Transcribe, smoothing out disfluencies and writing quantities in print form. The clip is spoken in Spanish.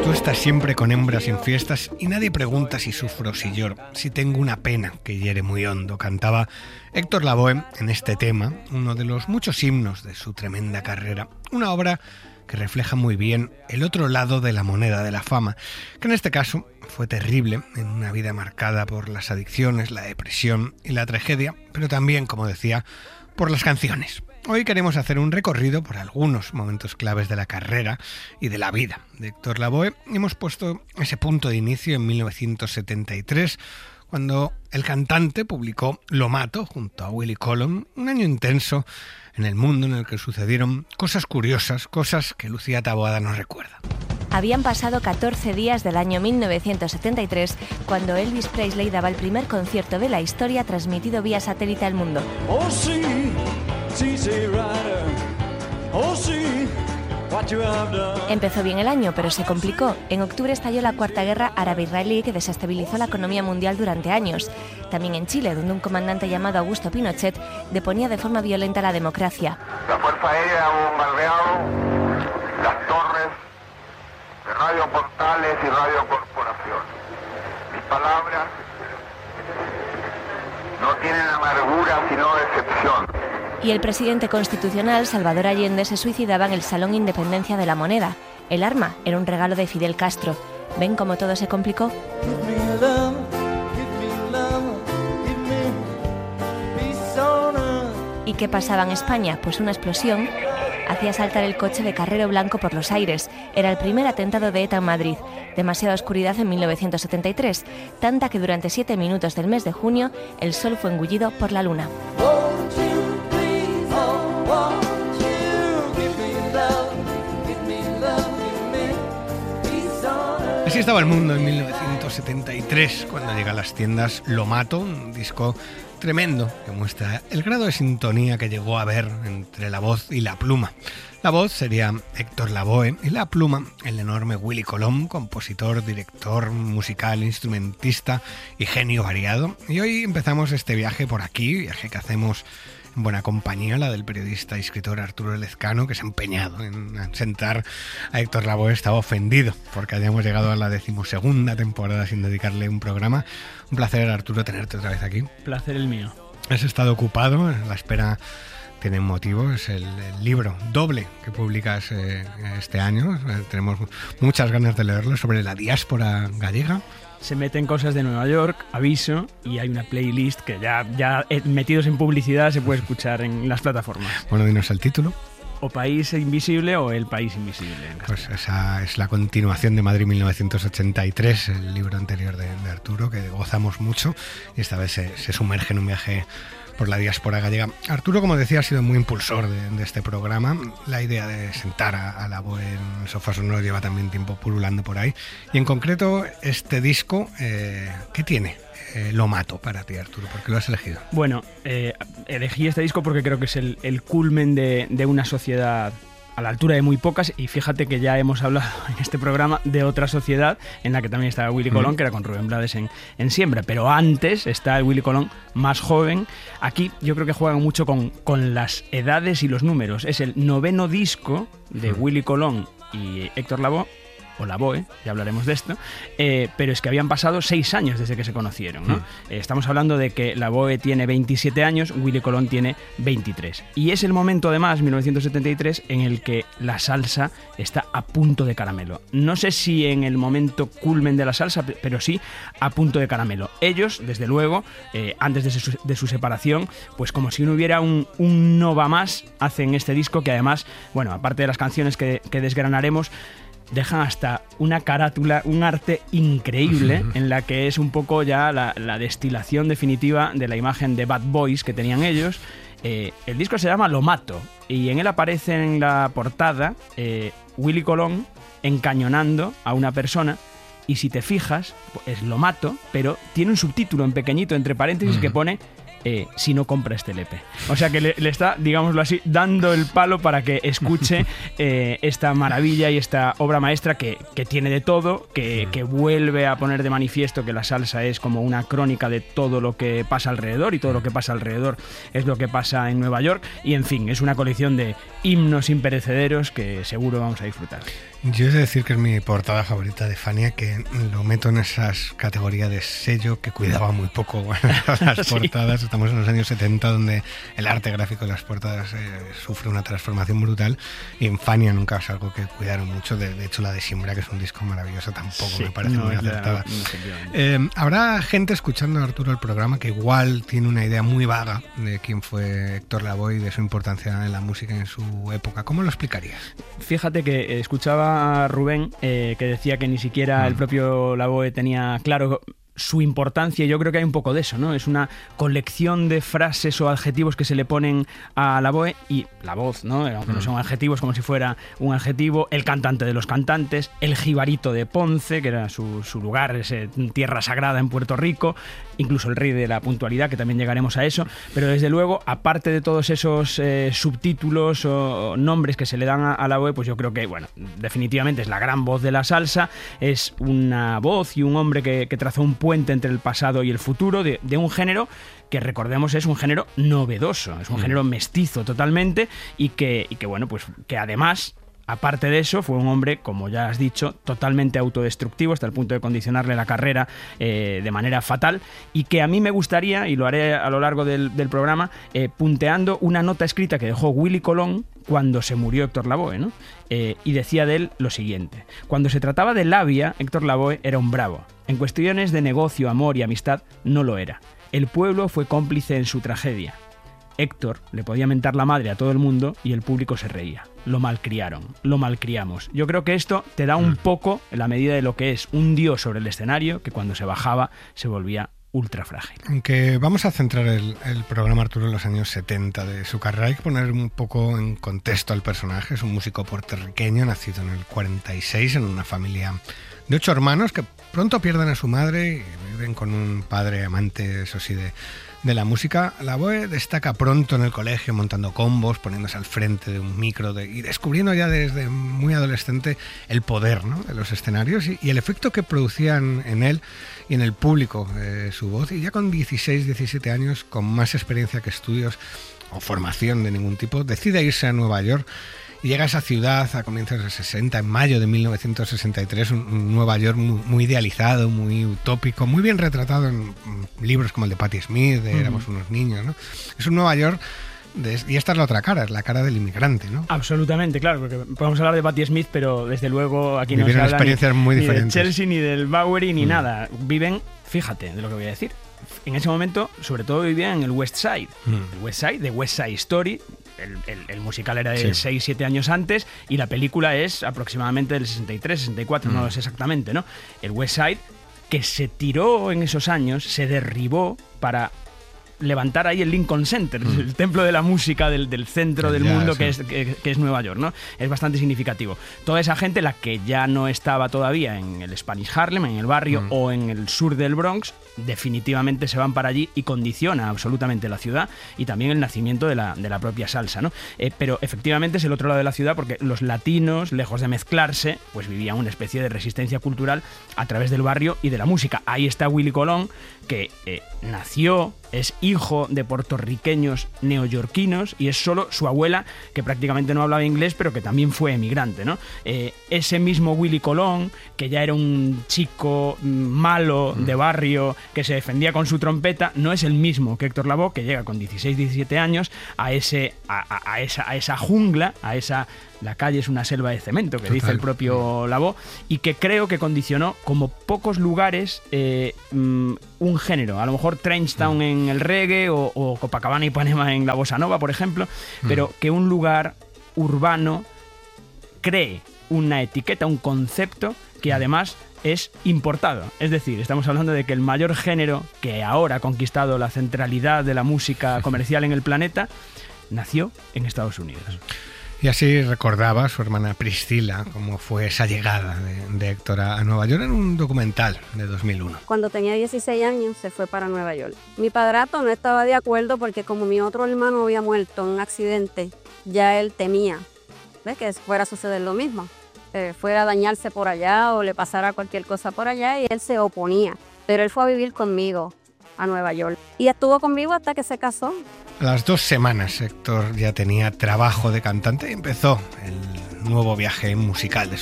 Tú estás siempre con hembras en fiestas y nadie pregunta si sufro, si lloro, si tengo una pena que hiere muy hondo, cantaba Héctor Lavoe en este tema, uno de los muchos himnos de su tremenda carrera, una obra que refleja muy bien el otro lado de la moneda de la fama, que en este caso fue terrible en una vida marcada por las adicciones, la depresión y la tragedia, pero también, como decía, por las canciones. Hoy queremos hacer un recorrido por algunos momentos claves de la carrera y de la vida de Héctor Lavoe. Hemos puesto ese punto de inicio en 1973, cuando el cantante publicó Lo Mato junto a Willie Colón, un año intenso en el mundo en el que sucedieron cosas curiosas, cosas que Lucía Taboada nos recuerda. Habían pasado 14 días del año 1973 cuando Elvis Presley daba el primer concierto de la historia transmitido vía satélite al mundo. Oh, sí, sí, sí, rider. Oh, sí, what you have done. Empezó bien el año, pero se complicó. En octubre estalló la Cuarta Guerra Árabe-Israelí que desestabilizó la economía mundial durante años. También en Chile, donde un comandante llamado Augusto Pinochet deponía de forma violenta la democracia. La Fuerza Aérea ha bombardeado las torres de Radio Portales y Radio Corporación. Mis palabras no tienen amargura sino decepción. Y el presidente constitucional, Salvador Allende, se suicidaba en el Salón Independencia de la Moneda. El arma era un regalo de Fidel Castro. ¿Ven cómo todo se complicó? ¿Y qué pasaba en España? Pues una explosión hacía saltar el coche de Carrero Blanco por los aires. Era el primer atentado de ETA en Madrid. Demasiada oscuridad en 1973, tanta que durante 7 minutos del mes de junio el sol fue engullido por la luna. Así estaba el mundo en 1973, cuando llega a las tiendas Lo Mato, un disco tremendo que muestra el grado de sintonía que llegó a haber entre la voz y la pluma. La voz sería Héctor Lavoe y la pluma el enorme Willie Colón, compositor, director musical, instrumentista y genio variado. Y hoy empezamos este viaje por aquí, viaje que hacemos en buena compañía, la del periodista y escritor Arturo Lezcano, que se ha empeñado en sentar a Héctor Lavoe. Estaba ofendido porque hayamos llegado a la 12ª temporada sin dedicarle un programa. Un placer, Arturo, tenerte otra vez aquí. Placer el mío. Has estado ocupado, la espera tiene un motivo, es el libro doble que publicas este año. Tenemos muchas ganas de leerlo, sobre la diáspora gallega. Se meten cosas de Nueva York, aviso, y hay una playlist que ya metidos en publicidad se puede escuchar en las plataformas. Bueno, dinos el título. O País Invisible o El País Invisible. Pues esa es la continuación de Madrid 1983, el libro anterior de Arturo, que gozamos mucho, y esta vez se sumerge en un viaje por la diáspora gallega. Arturo, como decía, ha sido muy impulsor de este programa. La idea de sentar a Lavoe en el sofá sonoro lleva también tiempo pululando por ahí. Y en concreto, este disco, ¿qué tiene? Lo Mato para ti, Arturo, ¿por qué lo has elegido? Bueno, elegí este disco porque creo que es el culmen de una sociedad a la altura de muy pocas, y fíjate que ya hemos hablado en este programa de otra sociedad en la que también estaba Willie Colón, que era con Rubén Blades en Siembra, pero antes está el Willie Colón más joven. Aquí yo creo que juegan mucho con las edades y los números. Es el 9º disco de Willie Colón y Héctor Lavoe, o Lavoe, ya hablaremos de esto, pero es que habían pasado 6 años desde que se conocieron, ¿no? Estamos hablando de que Lavoe tiene 27 años, Willie Colón tiene 23. Y es el momento, además, 1973, en el que la salsa está a punto de caramelo. No sé si en el momento culmen de la salsa, pero sí a punto de caramelo. Ellos, desde luego, antes de su separación, pues como si no hubiera un no va más, hacen este disco que además, bueno, aparte de las canciones que desgranaremos, dejan hasta una carátula, un arte increíble en la que es un poco ya la destilación definitiva de la imagen de Bad Boys que tenían ellos. El disco se llama Lo Mato y en él aparece en la portada Willie Colón encañonando a una persona, y si te fijas es Lo Mato, pero tiene un subtítulo en pequeñito entre paréntesis que pone si no compra este LP. O sea que le está, digámoslo así, dando el palo para que escuche esta maravilla y esta obra maestra que tiene de todo, que vuelve a poner de manifiesto que la salsa es como una crónica de todo lo que pasa alrededor, y todo lo que pasa alrededor es lo que pasa en Nueva York, y en fin, es una colección de himnos imperecederos que seguro vamos a disfrutar. Yo he de decir que es mi portada favorita de Fania, que lo meto en esas categorías de sello que cuidaba muy poco las portadas. Estamos en los años 70, donde el arte gráfico de las portadas sufre una transformación brutal, y en Fania nunca es algo que cuidaron mucho. De hecho, la de Simbra, que es un disco maravilloso, tampoco me parece muy acertada. Habrá gente escuchando, Arturo, el programa que igual tiene una idea muy vaga de quién fue Héctor Lavoe y de su importancia en la música en su época. ¿Cómo lo explicarías? Fíjate que escuchaba a Rubén que decía que ni siquiera el propio Lavoe tenía claro su importancia, y yo creo que hay un poco de eso, ¿no? Es una colección de frases o adjetivos que se le ponen a Lavoe, y la voz, ¿no? Aunque no son adjetivos, como si fuera un adjetivo, el cantante de los cantantes, el jibarito de Ponce, que era su lugar, tierra sagrada en Puerto Rico, incluso el rey de la puntualidad, que también llegaremos a eso, pero desde luego, aparte de todos esos subtítulos o nombres que se le dan a Lavoe, pues yo creo que, bueno, definitivamente es la gran voz de la salsa, es una voz y un hombre que trazó un puente entre el pasado y el futuro de un género que, recordemos, es un género novedoso, es un género mestizo totalmente, y que bueno, pues que además, aparte de eso, fue un hombre, como ya has dicho, totalmente autodestructivo, hasta el punto de condicionarle la carrera de manera fatal, y que a mí me gustaría, y lo haré a lo largo del programa, punteando una nota escrita que dejó Willy Colón cuando se murió Héctor Lavoe, ¿no? Y decía de él lo siguiente: cuando se trataba de labia, Héctor Lavoe era un bravo. En cuestiones de negocio, amor y amistad, no lo era. El pueblo fue cómplice en su tragedia. Héctor le podía mentar la madre a todo el mundo y el público se reía. Lo malcriaron, lo malcriamos. Yo creo que esto te da un poco la medida de lo que es un dios sobre el escenario, que cuando se bajaba se volvía ultra frágil. Aunque vamos a centrar el programa, Arturo, en los años 70 de su carrera, hay que poner un poco en contexto al personaje. Es un músico puertorriqueño, nacido en el 46, en una familia de 8 hermanos que pronto pierden a su madre y viven con un padre amante, eso sí, de la música. Lavoe destaca pronto en el colegio, montando combos, poniéndose al frente de un micro y descubriendo ya desde muy adolescente el poder, ¿no?, de los escenarios y el efecto que producían en él y en el público su voz. Y ya con 16, 17 años, con más experiencia que estudios o formación de ningún tipo, decide irse a Nueva York. Y llega a esa ciudad a comienzos de los 60, en mayo de 1963, un Nueva York muy idealizado, muy utópico, muy bien retratado en libros como el de Patti Smith, de Éramos unos niños, ¿no? Es un Nueva York, y esta es la otra cara, es la cara del inmigrante, ¿no? Absolutamente, claro, porque podemos hablar de Patti Smith, pero desde luego aquí no se habla experiencias muy ni diferentes. de Chelsea, ni del Bowery, ni nada. Viven, fíjate de lo que voy a decir, en ese momento, sobre todo vivían en el West Side. El West Side, de West Side Story. El musical era de 6-7 años antes, y la película es aproximadamente del 63, 64, no lo sé exactamente, ¿no? El West Side, que se tiró en esos años, se derribó para levantar ahí el Lincoln Center, el templo de la música del centro del mundo, que es Nueva York, ¿no? Es bastante significativo. Toda esa gente, la que ya no estaba todavía en el Spanish Harlem, en el barrio, o en el sur del Bronx, definitivamente se van para allí y condiciona absolutamente la ciudad y también el nacimiento de la propia salsa, ¿no? Pero efectivamente es el otro lado de la ciudad, porque los latinos, lejos de mezclarse, pues vivían una especie de resistencia cultural a través del barrio y de la música. Ahí está Willy Colón, que nació, es hijo de puertorriqueños neoyorquinos, y es solo su abuela, que prácticamente no hablaba inglés, pero que también fue emigrante, ¿no? Ese mismo Willy Colón, que ya era un chico malo de barrio, que se defendía con su trompeta, no es el mismo que Héctor Lavoe, que llega con 16, 17 años a esa jungla, la calle es una selva de cemento, que Total. Dice el propio Lavoe, y que creo que condicionó como pocos lugares un género. A lo mejor Trenchtown en el reggae o Copacabana y Ipanema en la bossa nova, por ejemplo, pero que un lugar urbano cree una etiqueta, un concepto que además es importado. Es decir, estamos hablando de que el mayor género que ahora ha conquistado la centralidad de la música comercial en el planeta nació en Estados Unidos. Y así recordaba a su hermana Priscila cómo fue esa llegada de Héctor a Nueva York en un documental de 2001. Cuando tenía 16 años se fue para Nueva York. Mi padrastro no estaba de acuerdo porque como mi otro hermano había muerto en un accidente, ya él temía que fuera a suceder lo mismo. Fuera a dañarse por allá o le pasara cualquier cosa por allá, y él se oponía. Pero él fue a vivir conmigo a Nueva York y estuvo conmigo hasta que se casó. A las 2 semanas Héctor ya tenía trabajo de cantante y empezó el nuevo viaje musical de